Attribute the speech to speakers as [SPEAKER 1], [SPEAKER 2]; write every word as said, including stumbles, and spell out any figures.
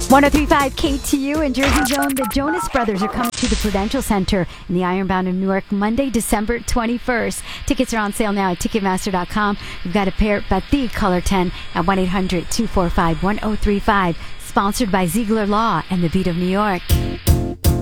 [SPEAKER 1] one oh three point five K T U in Jersey Zone. The Jonas Brothers are coming to the Prudential Center in the Ironbound in Newark Monday, December twenty-first. Tickets are on sale now at Ticketmaster dot com. We've got a pair but the color ten at one eight hundred two four five one oh three five. Sponsored by Ziegler Law and the Beat of New York.